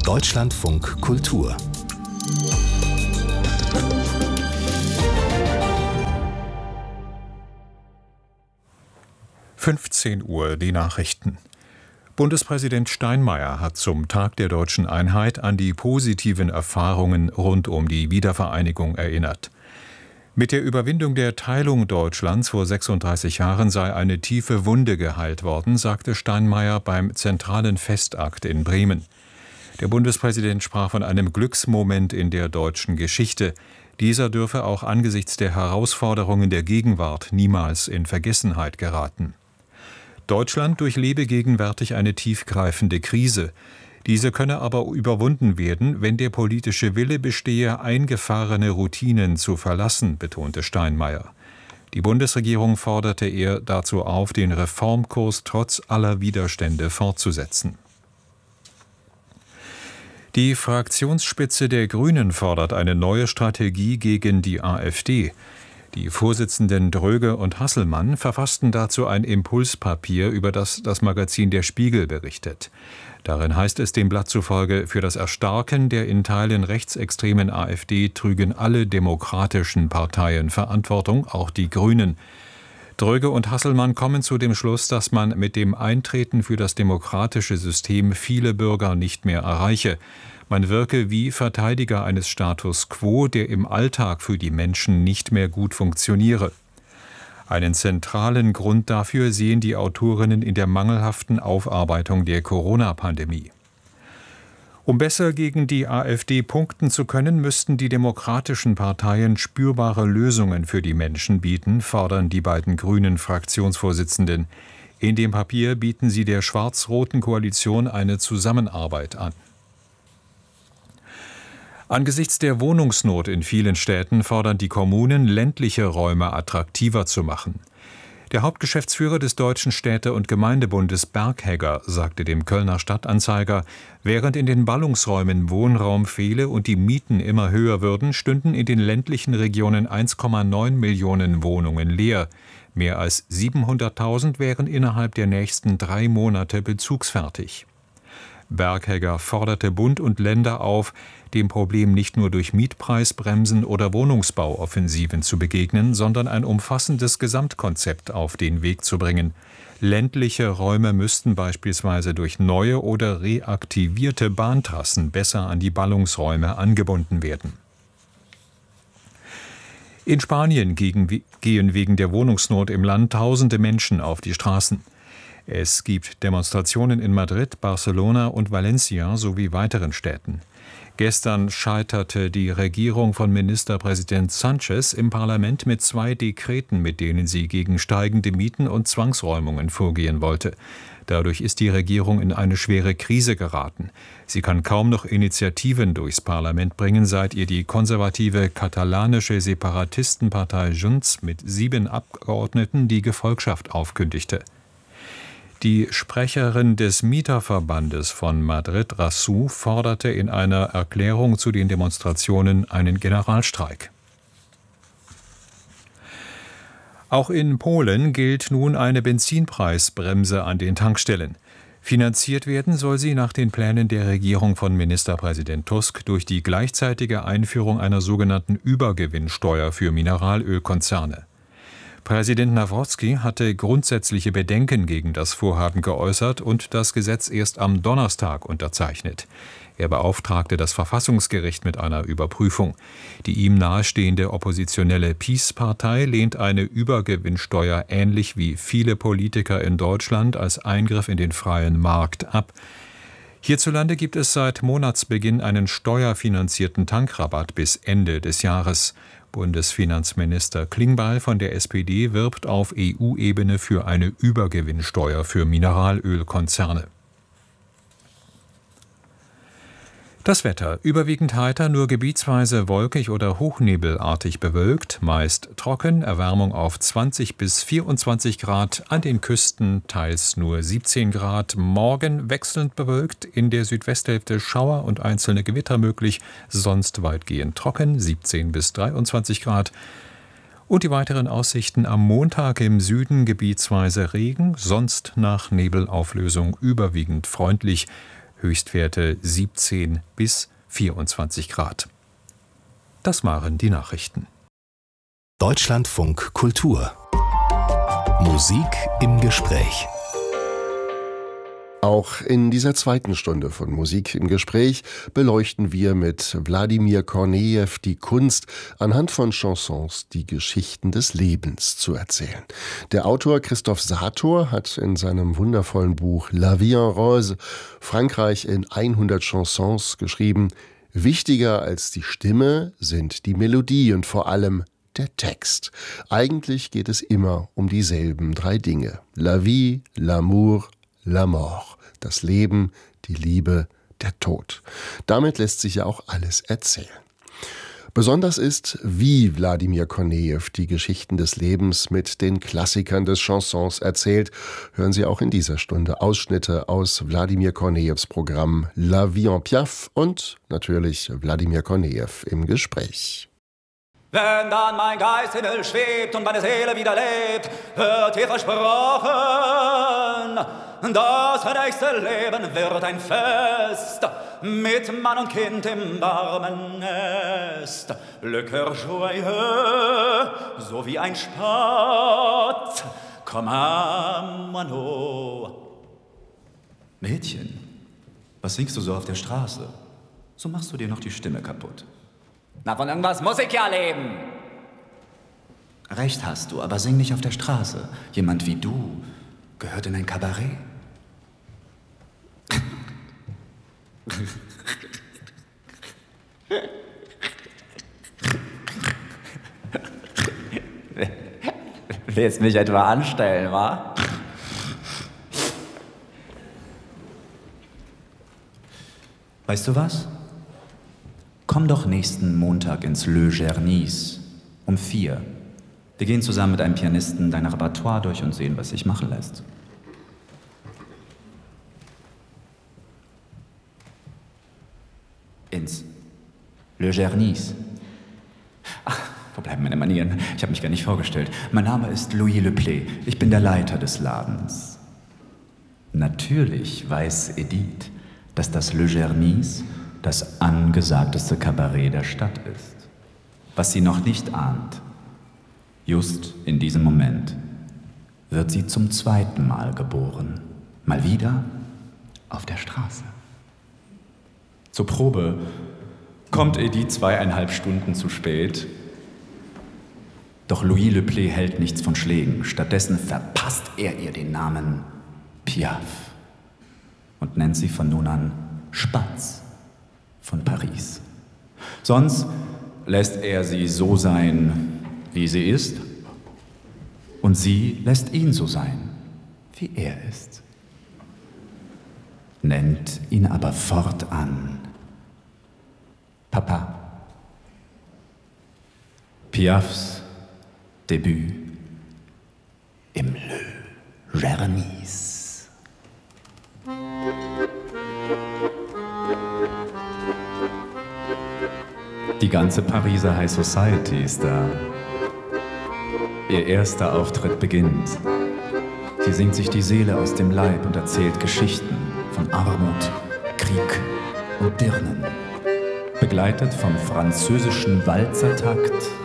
Deutschlandfunk Kultur 15 Uhr, die Nachrichten. Bundespräsident Steinmeier hat zum Tag der Deutschen Einheit an die positiven Erfahrungen rund um die Wiedervereinigung erinnert. Mit der Überwindung der Teilung Deutschlands vor 36 Jahren sei eine tiefe Wunde geheilt worden, sagte Steinmeier beim zentralen Festakt in Bremen. Der Bundespräsident sprach von einem Glücksmoment in der deutschen Geschichte. Dieser dürfe auch angesichts der Herausforderungen der Gegenwart niemals in Vergessenheit geraten. Deutschland durchlebe gegenwärtig eine tiefgreifende Krise. Diese könne aber überwunden werden, wenn der politische Wille bestehe, eingefahrene Routinen zu verlassen, betonte Steinmeier. Die Bundesregierung forderte er dazu auf, den Reformkurs trotz aller Widerstände fortzusetzen. Die Fraktionsspitze der Grünen fordert eine neue Strategie gegen die AfD. Die Vorsitzenden Dröge und Hasselmann verfassten dazu ein Impulspapier, über das das Magazin Der Spiegel berichtet. Darin heißt es dem Blatt zufolge, für das Erstarken der in Teilen rechtsextremen AfD trügen alle demokratischen Parteien Verantwortung, auch die Grünen. Dröge und Hasselmann kommen zu dem Schluss, dass man mit dem Eintreten für das demokratische System viele Bürger nicht mehr erreiche. Man wirke wie Verteidiger eines Status quo, der im Alltag für die Menschen nicht mehr gut funktioniere. Einen zentralen Grund dafür sehen die Autorinnen in der mangelhaften Aufarbeitung der Corona-Pandemie. Um besser gegen die AfD punkten zu können, müssten die demokratischen Parteien spürbare Lösungen für die Menschen bieten, fordern die beiden grünen Fraktionsvorsitzenden. In dem Papier bieten sie der schwarz-roten Koalition eine Zusammenarbeit an. Angesichts der Wohnungsnot in vielen Städten fordern die Kommunen, ländliche Räume attraktiver zu machen. Der Hauptgeschäftsführer des Deutschen Städte- und Gemeindebundes Berghegger sagte dem Kölner Stadtanzeiger, während in den Ballungsräumen Wohnraum fehle und die Mieten immer höher würden, stünden in den ländlichen Regionen 1,9 Millionen Wohnungen leer. Mehr als 700.000 wären innerhalb der nächsten 3 Monate bezugsfertig. Berghegger forderte Bund und Länder auf, dem Problem nicht nur durch Mietpreisbremsen oder Wohnungsbauoffensiven zu begegnen, sondern ein umfassendes Gesamtkonzept auf den Weg zu bringen. Ländliche Räume müssten beispielsweise durch neue oder reaktivierte Bahntrassen besser an die Ballungsräume angebunden werden. In Spanien gehen wegen der Wohnungsnot im Land Tausende Menschen auf die Straßen. Es gibt Demonstrationen in Madrid, Barcelona und Valencia sowie weiteren Städten. Gestern scheiterte die Regierung von Ministerpräsident Sánchez im Parlament mit 2 Dekreten, mit denen sie gegen steigende Mieten und Zwangsräumungen vorgehen wollte. Dadurch ist die Regierung in eine schwere Krise geraten. Sie kann kaum noch Initiativen durchs Parlament bringen, seit ihr die konservative katalanische Separatistenpartei Junts mit 7 Abgeordneten die Gefolgschaft aufkündigte. Die Sprecherin des Mieterverbandes von Madrid, Rassou, forderte in einer Erklärung zu den Demonstrationen einen Generalstreik. Auch in Polen gilt nun eine Benzinpreisbremse an den Tankstellen. Finanziert werden soll sie nach den Plänen der Regierung von Ministerpräsident Tusk durch die gleichzeitige Einführung einer sogenannten Übergewinnsteuer für Mineralölkonzerne. Präsident Nawrocki hatte grundsätzliche Bedenken gegen das Vorhaben geäußert und das Gesetz erst am Donnerstag unterzeichnet. Er beauftragte das Verfassungsgericht mit einer Überprüfung. Die ihm nahestehende oppositionelle PiS-Partei lehnt eine Übergewinnsteuer ähnlich wie viele Politiker in Deutschland als Eingriff in den freien Markt ab. Hierzulande gibt es seit Monatsbeginn einen steuerfinanzierten Tankrabatt bis Ende des Jahres. Bundesfinanzminister Klingbeil von der SPD wirbt auf EU-Ebene für eine Übergewinnsteuer für Mineralölkonzerne. Das Wetter: überwiegend heiter, nur gebietsweise wolkig oder hochnebelartig bewölkt, meist trocken, Erwärmung auf 20 bis 24 Grad, an den Küsten teils nur 17 Grad. Morgen wechselnd bewölkt, in der Südwesthälfte Schauer und einzelne Gewitter möglich, sonst weitgehend trocken, 17 bis 23 Grad. Und die weiteren Aussichten: am Montag im Süden gebietsweise Regen, sonst nach Nebelauflösung überwiegend freundlich. Höchstwerte 17 bis 24 Grad. Das waren die Nachrichten. Deutschlandfunk Kultur. Musik im Gespräch. Auch in dieser zweiten Stunde von Musik im Gespräch beleuchten wir mit Wladimir Kornejew die Kunst, anhand von Chansons die Geschichten des Lebens zu erzählen. Der Autor Christoph Sator hat in seinem wundervollen Buch La Vie en Rose Frankreich in 100 Chansons geschrieben: Wichtiger als die Stimme sind die Melodie und vor allem der Text. Eigentlich geht es immer um dieselben drei Dinge: La vie, l'amour, la mort. Das Leben, die Liebe, der Tod. Damit lässt sich ja auch alles erzählen. Besonders ist, wie Wladimir Kornejew die Geschichten des Lebens mit den Klassikern des Chansons erzählt. Hören Sie auch in dieser Stunde Ausschnitte aus Wladimir Kornejews Programm La Vie en Piaf und natürlich Wladimir Kornejew im Gespräch. Wenn dann mein Geist Himmel schwebt und meine Seele wieder lebt, wird ihr versprochen, das nächste Leben wird ein Fest, mit Mann und Kind im warmen Nest. Le cœur joyeux, so wie ein Spatz, comme un moineau. Mädchen, was singst du so auf der Straße? So machst du dir noch die Stimme kaputt. Na, von irgendwas muss ich ja leben. Recht hast du, aber sing nicht auf der Straße. Jemand wie du gehört in ein Kabarett. Willst mich etwa anstellen, wa? Weißt du was? Komm doch nächsten Montag ins Le Gernisse um 4. Wir gehen zusammen mit einem Pianisten dein Repertoire durch und sehen, was sich machen lässt. Ins Le Gernisse. Ach, wo bleiben meine Manieren? Ich habe mich gar nicht vorgestellt. Mein Name ist Louis Leplay. Ich bin der Leiter des Ladens. Natürlich weiß Edith, dass das Le Gernisse das angesagteste Kabarett der Stadt ist. Was sie noch nicht ahnt, just in diesem Moment wird sie zum zweiten Mal geboren. Mal wieder auf der Straße. Zur Probe kommt Edith 2,5 Stunden zu spät. Doch Louis Leplay hält nichts von Schlägen. Stattdessen verpasst er ihr den Namen Piaf und nennt sie von nun an Spatz von Paris. Sonst lässt er sie so sein, wie sie ist, und sie lässt ihn so sein, wie er ist. Nennt ihn aber fortan Papa. Piafs Debüt im Le Gernisse. Die ganze Pariser High Society ist da. Ihr erster Auftritt beginnt. Sie singt sich die Seele aus dem Leib und erzählt Geschichten von Armut, Krieg und Dirnen. Begleitet vom französischen Walzertakt